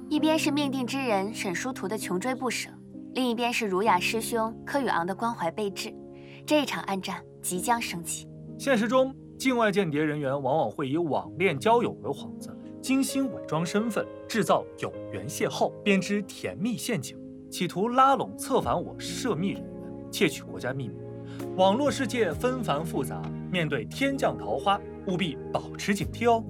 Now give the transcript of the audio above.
一边是命定之人沈殊途的穷追不舍，另一边是儒雅师兄柯宇昂的关怀备至。这一场暗战即将升起。 现实中，境外间谍人员往往会以网恋交友为幌子，精心伪装身份，制造有缘邂逅，编织甜蜜陷阱，企图拉拢策反我涉密人员，窃取国家秘密。网络世界纷繁复杂，面对天降桃花，务必保持警惕哦。